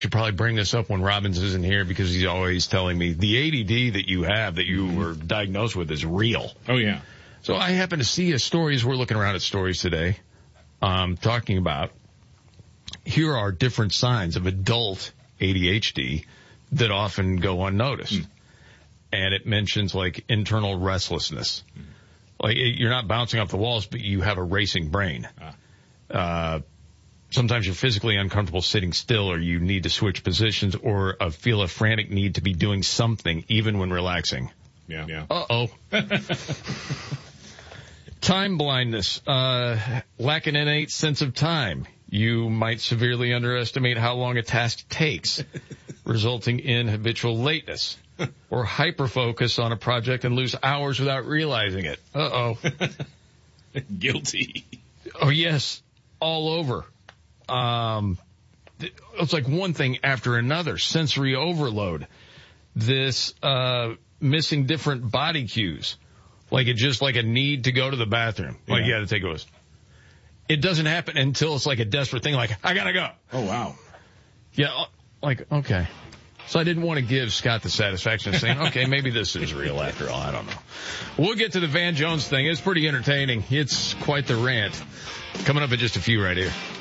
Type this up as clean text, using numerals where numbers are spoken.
should probably bring this up when Robbins isn't here because he's always telling me the ADD that you have, that you were diagnosed with, is real. Oh, yeah. So I happen to see a story as we're looking around at stories today, talking about here are different signs of adult ADHD that often go unnoticed. And it mentions like internal restlessness. Like you're not bouncing off the walls, but you have a racing brain. Sometimes you're physically uncomfortable sitting still, or you need to switch positions, or feel a frantic need to be doing something even when relaxing. Yeah. Uh-oh. Time blindness. Lack an innate sense of time. You might severely underestimate how long a task takes, resulting in habitual lateness. Or hyperfocus on a project and lose hours without realizing it. Uh-oh. Guilty. Oh, yes. All over. It's like one thing after another. Sensory overload. This, missing different body cues. Like it's just like a need to go to the bathroom. Like you gotta take a whiz. It doesn't happen until it's like a desperate thing, like, I gotta go. Oh, wow. Yeah, like, okay. So I didn't want to give Scott the satisfaction of saying, okay, maybe this is real after all. I don't know. We'll get to the Van Jones thing. It's pretty entertaining. It's quite the rant. Coming up in just a few right here.